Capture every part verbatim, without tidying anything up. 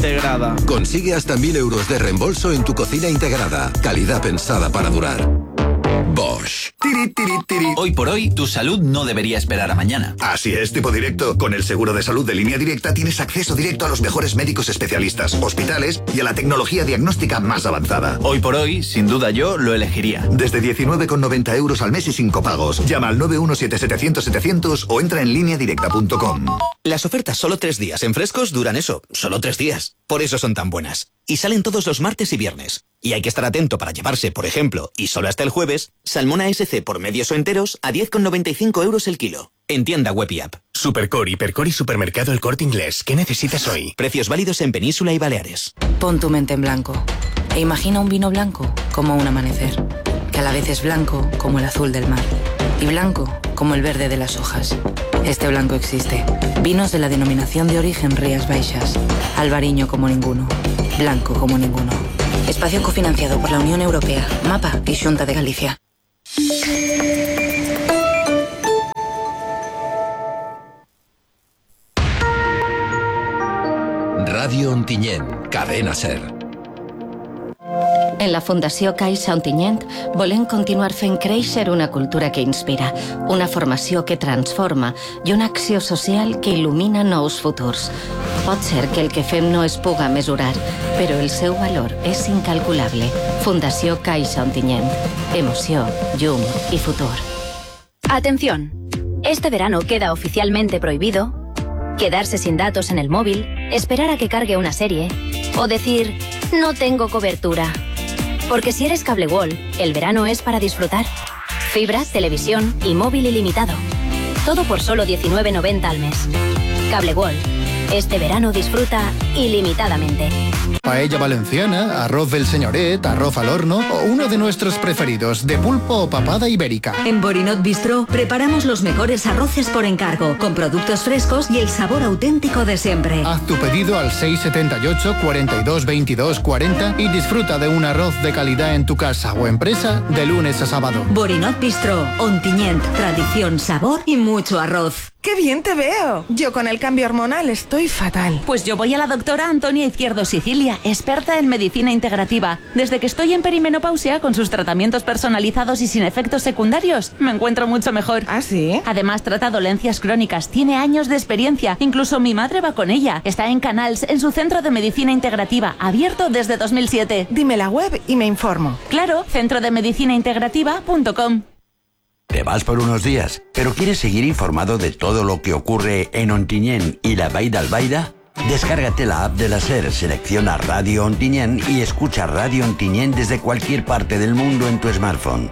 integrada. Consigue hasta mil euros de reembolso en tu cocina integrada. Calidad pensada para durar. Bosch. Tiri, tiri, tiri. Hoy por hoy, tu salud no debería esperar a mañana. Así es, tipo directo. Con el seguro de salud de Línea Directa tienes acceso directo a los mejores médicos especialistas, hospitales y a la tecnología diagnóstica más avanzada. Hoy por hoy, sin duda yo lo elegiría. Desde diecinueve con noventa euros al mes y sin copagos. Llama al nueve uno siete setecientos setecientos o entra en línea directa punto com. Las ofertas solo tres días en Frescos duran eso, solo tres días. Por eso son tan buenas. Y salen todos los martes y viernes. Y hay que estar atento para llevarse, por ejemplo, y solo hasta el jueves, salmón A S C por medios o enteros a diez con noventa y cinco euros el kilo. En tienda web y app. Supercore, Hipercore y Supermercado El Corte Inglés. ¿Qué necesitas hoy? Precios válidos en Península y Baleares. Pon tu mente en blanco. E imagina un vino blanco como un amanecer. Que a la vez es blanco como el azul del mar. Y blanco como el verde de las hojas. Este blanco existe. Vinos de la denominación de origen Rías Baixas. Albariño como ninguno. Blanco como ninguno. Espacio cofinanciado por la Unión Europea, MAPA y Xunta de Galicia. Radio Ontinyent, Cadena SER. En la Fundació Caixa Ontinyent volem continuar fent créixer una cultura que inspira, una formació que transforma i una acció social que il·lumina nous futurs. Pot ser que el que fem no es puga mesurar, però el seu valor és incalculable. Fundació Caixa Ontinyent. Emoció, llum y futur. Atención. Este verano queda oficialmente prohibido quedarse sin datos en el móvil, esperar a que cargue una serie o decir no tengo cobertura. Porque si eres Cable World, el verano es para disfrutar. Fibra, televisión y móvil ilimitado. Todo por solo diecinueve noventa al mes. Cable World. Este verano disfruta ilimitadamente. Paella valenciana, arroz del señoret, arroz al horno o uno de nuestros preferidos, de pulpo o papada ibérica. En Borinot Bistro preparamos los mejores arroces por encargo, con productos frescos y el sabor auténtico de siempre. Haz tu pedido al seis siete ocho, cuarenta y dos, veintidós, cuarenta y disfruta de un arroz de calidad en tu casa o empresa de lunes a sábado. Borinot Bistro, Ontinyent, tradición, sabor y mucho arroz. ¡Qué bien te veo! Yo con el cambio hormonal estoy fatal. Pues yo voy a la doctora Antonia Izquierdo Sicilia, experta en medicina integrativa. Desde que estoy en perimenopausia, con sus tratamientos personalizados y sin efectos secundarios, me encuentro mucho mejor. ¿Ah, sí? Además, trata dolencias crónicas, tiene años de experiencia. Incluso mi madre va con ella. Está en Canals, en su centro de medicina integrativa, abierto desde dos mil siete. Dime la web y me informo. Claro, centro de medicina integrativa punto com. Te vas por unos días, pero ¿quieres seguir informado de todo lo que ocurre en Ontinyent y la Vall d'Albaida? Descárgate la app de la SER, selecciona Radio Ontinyent y escucha Radio Ontinyent desde cualquier parte del mundo en tu smartphone.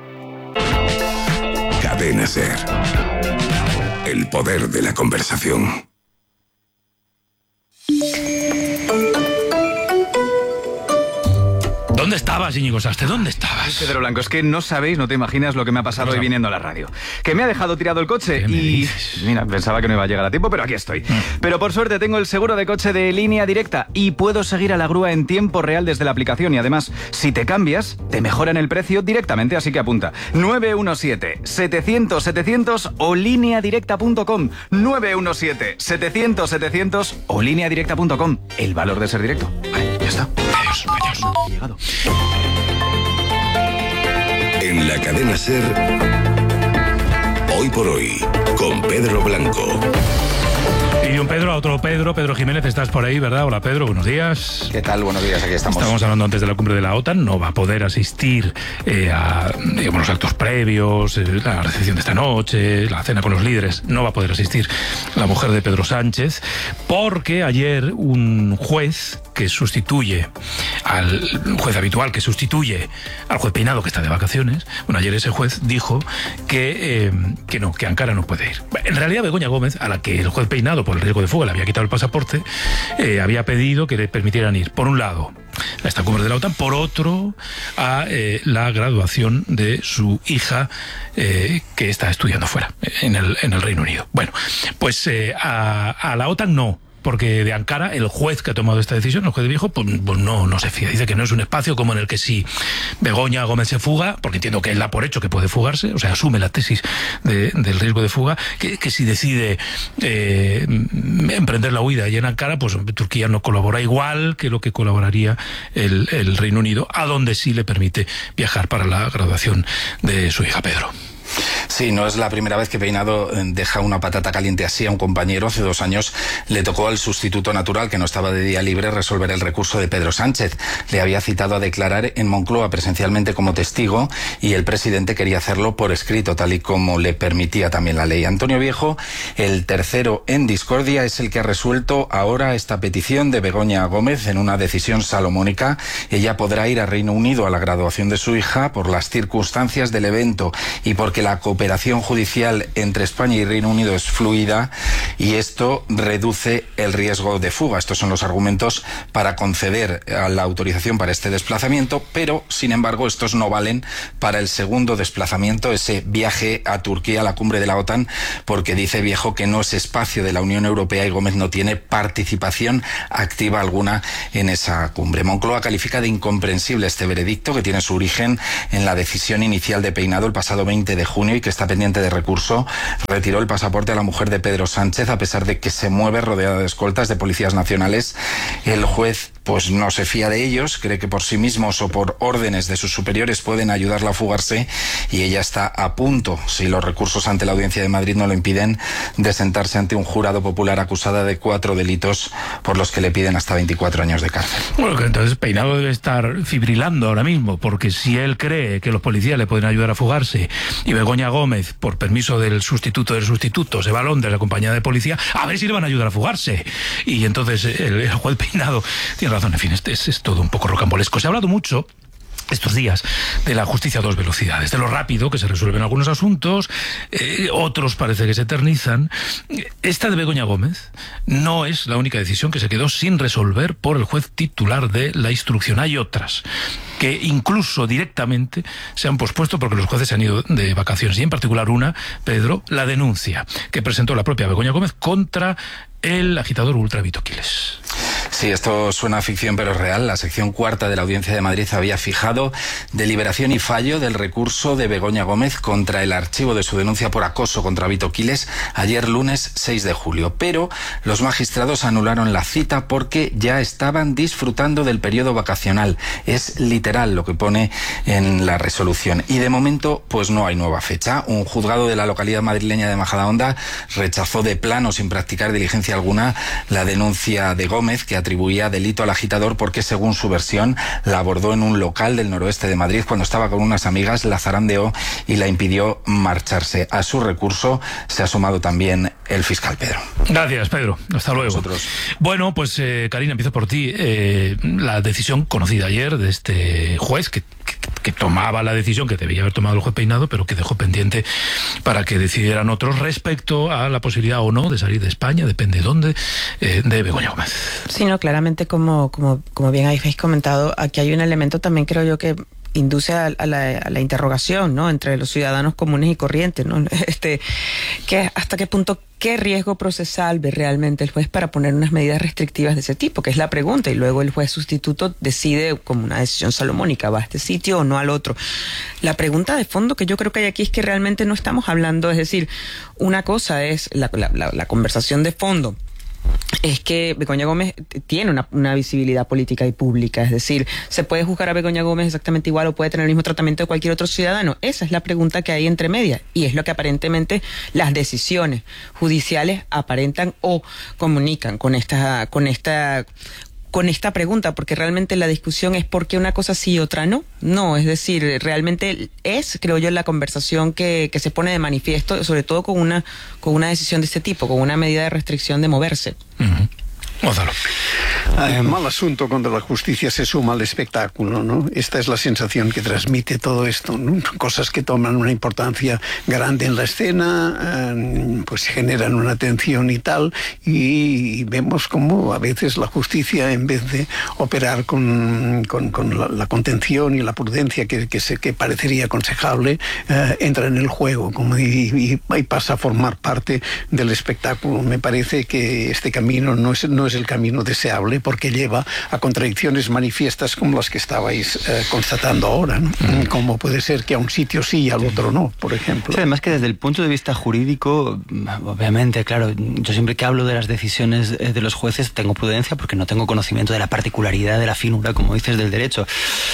Cadena SER. El poder de la conversación. ¿Dónde estabas, Íñigo Sastre? ¿Dónde estabas? Pedro Blanco, es que no sabéis, no te imaginas lo que me ha pasado hoy viniendo a la radio. Que me ha dejado tirado el coche y... Mira, pensaba que no iba a llegar a tiempo, pero aquí estoy. Mm. Pero por suerte tengo el seguro de coche de Línea Directa y puedo seguir a la grúa en tiempo real desde la aplicación. Y además, si te cambias, te mejoran el precio directamente, así que apunta. nueve uno siete, setecientos, setecientos o línea directa punto com. nueve uno siete, setecientos, setecientos o línea directa punto com. El valor de ser directo. Vale, ya está. Adiós, adiós. He llegado. En la cadena SER, hoy por hoy, con Pedro Blanco. Y de un Pedro a otro Pedro, Pedro Jiménez, estás por ahí, ¿verdad? Hola Pedro, buenos días. ¿Qué tal? Buenos días, aquí estamos. Estábamos hablando antes de la cumbre de la OTAN, no va a poder asistir eh, a digamos, los actos previos, eh, la recepción de esta noche, la cena con los líderes, no va a poder asistir la mujer de Pedro Sánchez, porque ayer un juez que sustituye al juez habitual, que sustituye al juez Peinado, que está de vacaciones, bueno, ayer ese juez dijo que, eh, que no, que Ankara no puede ir. En realidad Begoña Gómez, a la que el juez Peinado, por el riesgo de fuga, le había quitado el pasaporte, eh, había pedido que le permitieran ir, por un lado, a esta cumbre de la OTAN, por otro, a eh, la graduación de su hija, eh, que está estudiando fuera, en el, en el Reino Unido. Bueno, pues eh, a, a la OTAN no. porque de Ankara, el juez que ha tomado esta decisión, el juez viejo, pues, pues no, no se fía. Dice que no es un espacio como en el que si Begoña Gómez se fuga, porque entiendo que él da por hecho que puede fugarse, o sea, asume la tesis de, del riesgo de fuga, que, que si decide eh, emprender la huida y en Ankara, pues Turquía no colabora igual que lo que colaboraría el, el Reino Unido, a donde sí le permite viajar para la graduación de su hija Pedro. Sí, no es la primera vez que Peinado deja una patata caliente así a un compañero. Hace dos años le tocó al sustituto natural, que no estaba de día libre, resolver el recurso de Pedro Sánchez. Le había citado a declarar en Moncloa presencialmente como testigo y el presidente quería hacerlo por escrito, tal y como le permitía también la ley. Antonio Viejo, el tercero en discordia, es el que ha resuelto ahora esta petición de Begoña Gómez en una decisión salomónica. Ella podrá ir a Reino Unido a la graduación de su hija por las circunstancias del evento y porque la cooperación judicial entre España y Reino Unido es fluida y esto reduce el riesgo de fuga. Estos son los argumentos para conceder la autorización para este desplazamiento, pero sin embargo estos no valen para el segundo desplazamiento, ese viaje a Turquía, a la cumbre de la OTAN, porque dice Viejo que no es espacio de la Unión Europea y Gómez no tiene participación activa alguna en esa cumbre. Moncloa califica de incomprensible este veredicto, que tiene su origen en la decisión inicial de Peinado el pasado veinte de junio y que está pendiente de recurso. Retiró el pasaporte a la mujer de Pedro Sánchez a pesar de que se mueve rodeada de escoltas de policías nacionales. El juez pues no se fía de ellos, cree que por sí mismos o por órdenes de sus superiores pueden ayudarla a fugarse y ella está a punto, si los recursos ante la Audiencia de Madrid no lo impiden, de sentarse ante un jurado popular acusada de cuatro delitos por los que le piden hasta veinticuatro años de cárcel. Bueno, que entonces Peinado debe estar fibrilando ahora mismo, porque si él cree que los policías le pueden ayudar a fugarse y Begoña Gómez, por permiso del sustituto del sustituto, se va a Londres acompañada de policía, a ver si le van a ayudar a fugarse. Y entonces el, el juez Peinado tiene razón. En fin, este es, es todo un poco rocambolesco. Se ha hablado mucho estos días de la justicia a dos velocidades, de lo rápido que se resuelven algunos asuntos, eh, otros parece que se eternizan. Esta de Begoña Gómez no es la única decisión que se quedó sin resolver por el juez titular de la instrucción. Hay otras que incluso directamente se han pospuesto porque los jueces se han ido de vacaciones, y en particular una, Pedro, la denuncia que presentó la propia Begoña Gómez contra el agitador ultra Vito Quiles. Sí, esto suena a ficción, pero es real. La sección cuarta de la Audiencia de Madrid había fijado deliberación y fallo del recurso de Begoña Gómez contra el archivo de su denuncia por acoso contra Vito Quiles ayer lunes seis de julio. Pero los magistrados anularon la cita porque ya estaban disfrutando del periodo vacacional. Es literal lo que pone en la resolución. Y de momento, pues no hay nueva fecha. Un juzgado de la localidad madrileña de Majadahonda rechazó de plano, sin practicar diligencia alguna, la denuncia de Gómez, que atribuía delito al agitador porque, según su versión, la abordó en un local del noroeste de Madrid cuando estaba con unas amigas, la zarandeó y la impidió marcharse. A su recurso se ha sumado también el fiscal Pedro. Gracias, Pedro. Hasta luego. Nosotros. Bueno, pues eh, Karina, empiezo por ti. Eh, la decisión conocida ayer de este juez que, que, que tomaba la decisión que debía haber tomado el juez Peinado, pero que dejó pendiente para que decidieran otros respecto a la posibilidad o no de salir de España, depende de dónde, eh, de Begoña Gómez. Sí, no, claramente, como, como, como bien habéis comentado, aquí hay un elemento también, creo yo, que induce a, a, la, a la interrogación, ¿no?, entre los ciudadanos comunes y corrientes, ¿no? Este, que hasta qué punto, qué riesgo procesal ve realmente el juez para poner unas medidas restrictivas de ese tipo, que es la pregunta, y luego el juez sustituto decide como una decisión salomónica, va a este sitio o no al otro. La pregunta de fondo que yo creo que hay aquí es que realmente no estamos hablando, es decir, una cosa es la, la, la, la conversación de fondo, es que Begoña Gómez tiene una, una visibilidad política y pública, es decir, ¿se puede juzgar a Begoña Gómez exactamente igual o puede tener el mismo tratamiento de cualquier otro ciudadano? Esa es la pregunta que hay entre medias, y es lo que aparentemente las decisiones judiciales aparentan o comunican con esta, con esta con esta pregunta, porque realmente la discusión es por qué una cosa sí y otra no. No, es decir, realmente es, creo yo, la conversación que, que se pone de manifiesto, sobre todo con una, con una decisión de este tipo, con una medida de restricción de moverse. Uh-huh. Gonzalo. Eh, mal asunto cuando la justicia se suma al espectáculo, ¿no? Esta es la sensación que transmite todo esto, ¿no? Cosas que toman una importancia grande en la escena, eh, pues generan una tensión y tal, y, y vemos como a veces la justicia, en vez de operar con, con, con la, la contención y la prudencia que, que, se, que parecería aconsejable, eh, entra en el juego como y, y, y pasa a formar parte del espectáculo. Me parece que este camino no es, no es el camino deseable, porque lleva a contradicciones manifiestas como las que estabais eh, constatando ahora, ¿no? Mm. Como puede ser que a un sitio sí y al otro no, por ejemplo. Sí, además que desde el punto de vista jurídico, obviamente, claro, yo siempre que hablo de las decisiones de los jueces tengo prudencia porque no tengo conocimiento de la particularidad de la finura, como dices, del derecho.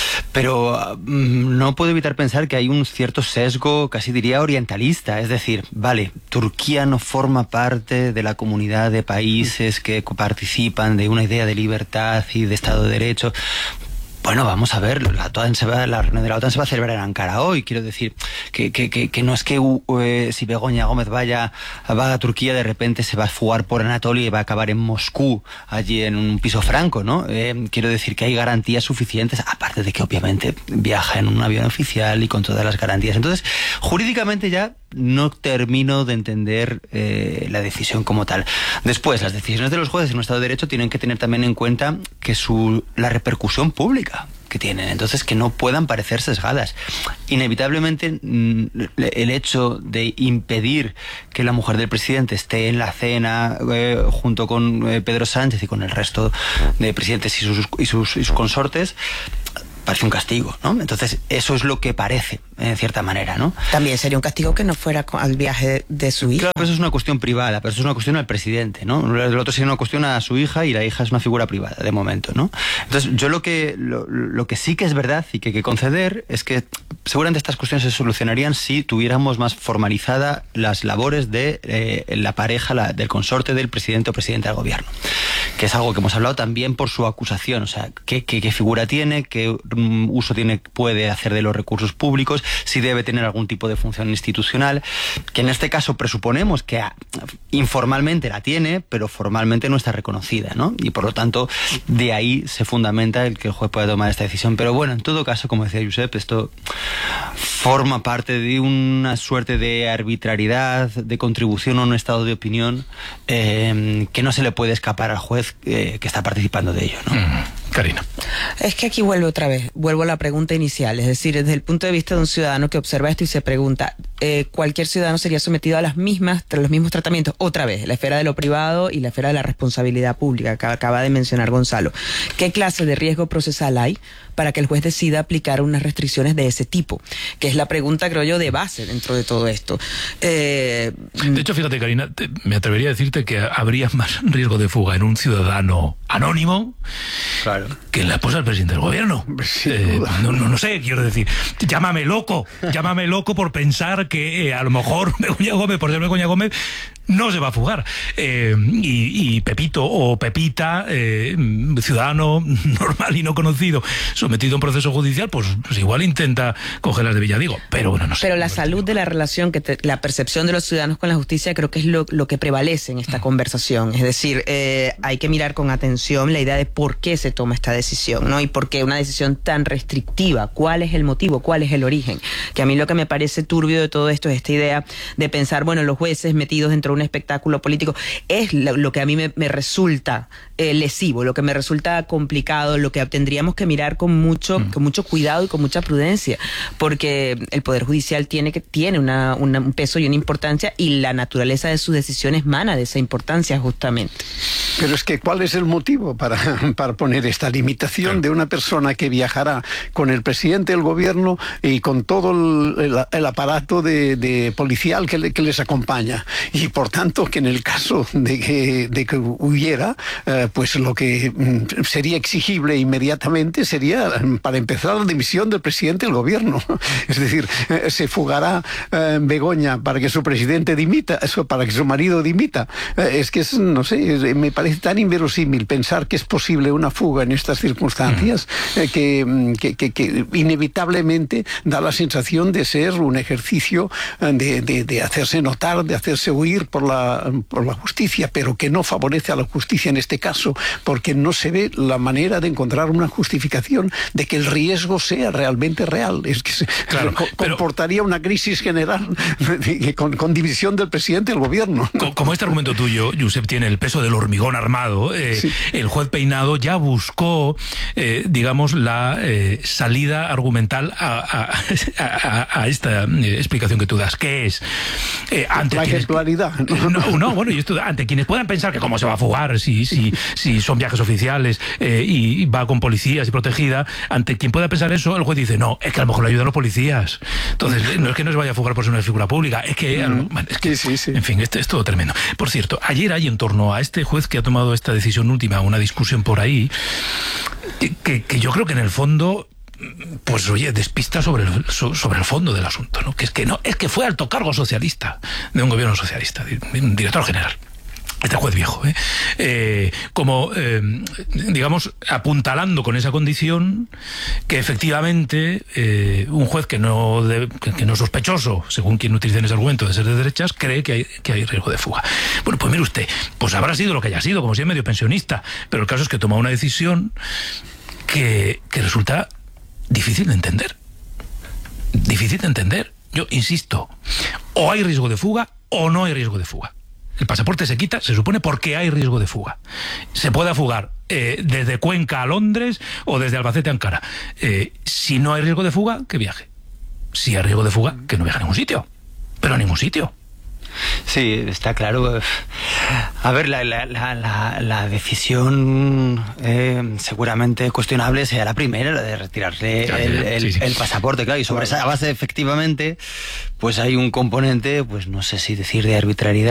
Pero mm, no puedo evitar pensar que hay un cierto sesgo, casi diría orientalista. Es decir, vale, Turquía no forma parte de la comunidad de países que participan de una idea de libertad y de Estado de Derecho. Bueno, vamos a ver, la, OTAN se va, la reunión de la OTAN se va a celebrar en Ankara hoy. Quiero decir que, que, que, que no es que uh, eh, si Begoña Gómez vaya va a Turquía, de repente se va a fugar por Anatolia y va a acabar en Moscú, allí en un piso franco, ¿no? Eh, quiero decir que hay garantías suficientes, aparte de que obviamente viaja en un avión oficial y con todas las garantías. Entonces, jurídicamente ya no termino de entender eh, la decisión como tal. Después, las decisiones de los jueces en un Estado de Derecho tienen que tener también en cuenta que su, la repercusión pública que tienen, entonces que no puedan parecer sesgadas. Inevitablemente el hecho de impedir que la mujer del presidente esté en la cena eh, junto con eh, Pedro Sánchez y con el resto de presidentes y sus, y sus, y sus consortes parece un castigo, ¿no? Entonces eso es lo que parece, en cierta manera, ¿no? También sería un castigo que no fuera al viaje de su hija. Claro, pero eso es una cuestión privada, pero eso es una cuestión al presidente, ¿no? Lo otro sería una cuestión a su hija y la hija es una figura privada, de momento, ¿no? Entonces yo lo que, lo, lo que sí que es verdad y que hay que conceder es que seguramente estas cuestiones se solucionarían si tuviéramos más formalizada las labores de eh, la pareja, la, del consorte del presidente o presidenta del gobierno, que es algo que hemos hablado también por su acusación, o sea, qué, qué, qué figura tiene, qué uso tiene, puede hacer de los recursos públicos, si debe tener algún tipo de función institucional, que en este caso presuponemos que a, informalmente la tiene, pero formalmente no está reconocida, ¿no? Y por lo tanto, de ahí se fundamenta el que el juez pueda tomar esta decisión. Pero bueno, en todo caso, como decía Josep, esto forma parte de una suerte de arbitrariedad, de contribución a un estado de opinión eh, que no se le puede escapar al juez eh, que está participando de ello, ¿no? Mm. Karina. Es que aquí vuelvo otra vez, vuelvo a la pregunta inicial, es decir, desde el punto de vista de un ciudadano que observa esto y se pregunta, eh, ¿cualquier ciudadano sería sometido a las mismas, los mismos tratamientos? Otra vez, la esfera de lo privado y la esfera de la responsabilidad pública, que acaba de mencionar Gonzalo. ¿Qué clase de riesgo procesal hay para que el juez decida aplicar unas restricciones de ese tipo? Que es la pregunta, creo yo, de base dentro de todo esto. Eh, de hecho, fíjate, Karina, te, me atrevería a decirte que habría más riesgo de fuga en un ciudadano anónimo, claro, que en la esposa del presidente del gobierno. Eh, no, no, no sé, quiero decir, llámame loco, llámame loco por pensar que eh, a lo mejor Begoña Gómez, por ser Begoña Gómez, no se va a fugar. Eh, y, y Pepito o Pepita, eh, ciudadano normal y no conocido, sometido a un proceso judicial, pues, pues igual intenta cogerlas de Villadiego, pero bueno, no sé. Pero la salud de la relación, que te, la percepción de los ciudadanos con la justicia, creo que es lo, lo que prevalece en esta mm. conversación. Es decir, eh, hay que mirar con atención la idea de por qué se toma esta decisión, ¿no? Y por qué una decisión tan restrictiva, cuál es el motivo, cuál es el origen. Que a mí lo que me parece turbio de todo esto es esta idea de pensar, bueno, los jueces metidos dentro de un espectáculo político, es lo, lo que a mí me, me resulta eh, lesivo, lo que me resulta complicado, lo que tendríamos que mirar con mucho, mm. con mucho cuidado y con mucha prudencia, porque el Poder Judicial tiene, que, tiene una, una, un peso y una importancia, y la naturaleza de sus decisiones mana de esa importancia justamente. Pero es que, ¿cuál es el motivo para, para poner esta limitación de una persona que viajará con el presidente del gobierno y con todo el, el, el aparato de, de policial que, le, que les acompaña? Y por tanto, que en el caso de que, de que huyera, eh, pues lo que mm, sería exigible inmediatamente sería, para empezar, la dimisión del presidente del gobierno. Es decir, eh, se fugará eh, Begoña para que su presidente dimita, eso, para que su marido dimita. Eh, es que es, no sé, es, me parece tan inverosímil pensar que es posible una fuga en estas circunstancias eh, que, que, que, que inevitablemente da la sensación de ser un ejercicio de, de, de hacerse notar, de hacerse oír por la, por la justicia, pero que no favorece a la justicia en este caso, porque no se ve la manera de encontrar una justificación de que el riesgo sea realmente real. Es que se, claro, co pero, comportaría una crisis general con, con división del presidente del gobierno. Como este argumento tuyo, Josep, tiene el peso del hormigón armado, eh, sí. el juez Peinado ya buscó, eh, digamos, la eh, salida argumental a, a, a, a esta eh, explicación que tú das, que es eh, ante la quienes, ejemplaridad. No, no, bueno, y esto, ante quienes puedan pensar que cómo se va a fugar si, si, si son viajes oficiales eh, y va con policías y protegida, ante quien pueda pensar eso, el juez dice, no, es que a lo mejor le ayudan los policías. Entonces, no es que no se vaya a fugar por ser una figura pública, es que, mm. bueno, es que sí, sí, sí. en fin, esto es todo tremendo. Por cierto, ayer hay en torno a este juez que ha tomado esta decisión última, una discusión por ahí, que, que, que yo creo que en el fondo, pues oye, despista sobre el, sobre el fondo del asunto, ¿no? Que es que no, es que fue alto cargo socialista de un gobierno socialista, un director general. Este juez viejo, ¿eh? Eh, como, eh, digamos, apuntalando con esa condición que efectivamente eh, un juez que no, de, que no es sospechoso, según quien utilice ese argumento, de ser de derechas, cree que hay, que hay riesgo de fuga. Bueno, pues mire usted, pues habrá sido lo que haya sido, como si es medio pensionista, pero el caso es que toma una decisión que, que resulta difícil de entender. Difícil de entender. Yo insisto, o hay riesgo de fuga o no hay riesgo de fuga. El pasaporte se quita, se supone, porque hay riesgo de fuga. Se puede fugar eh, desde Cuenca a Londres o desde Albacete a Ankara. Eh, si no hay riesgo de fuga, que viaje. Si hay riesgo de fuga, que no viaje a ningún sitio. Pero a ningún sitio. Sí, está claro. A ver, la, la, la, la, la decisión eh, seguramente cuestionable sea la primera, la de retirarle ya, el, ya, el, sí, sí. el pasaporte, claro, y sobre esa base efectivamente pues hay un componente, pues no sé si decir de arbitrariedad,